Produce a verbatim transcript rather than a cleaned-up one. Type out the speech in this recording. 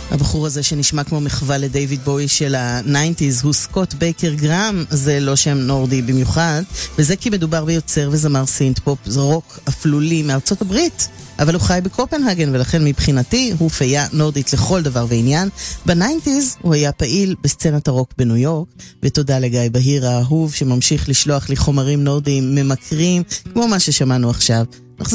הבחור הזה שנשמע כמו מחווה לדייוויד בואי של ה-תשעים הוא סקוט בייקר גראם, זה לא שם נורדי במיוחד, וזה כי מדובר ביוצר וזמר סינט פופ רוק אפלולי מארצות הברית, אבל הוא חי בקופנהגן, ולכן מבחינתי הוא פייה נורדית לכל דבר ועניין. ב-תשעים הוא היה פעיל בסצנת הרוק בניו יורק, ותודה לגיא בהיר האהוב שממשיך לשלוח לי חומרים נורדיים ממכרים כמו מה ששמענו עכשיו.